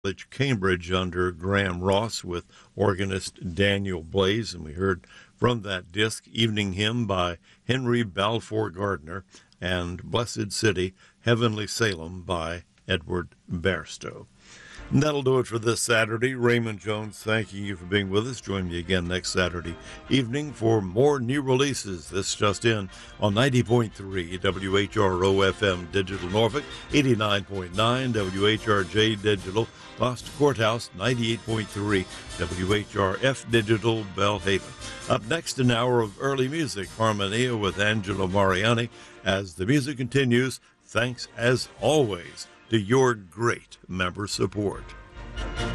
Cambridge under Graham Ross with organist Daniel Blaze, and we heard from that disc Evening Hymn by Henry Balfour Gardner and Blessed City, Heavenly Salem by Edward Bairstow. And that'll do it for this Saturday. Raymond Jones thanking you for being with us. Join me again next Saturday evening for more new releases. This just in on 90.3 WHRO FM Digital Norfolk, 89.9 WHRJ Digital Gloucester Courthouse, 98.3 WHRF Digital Belhaven. Up next, an hour of early music, Harmonia with Angelo Mariani. As the music continues, thanks as always to your great member support.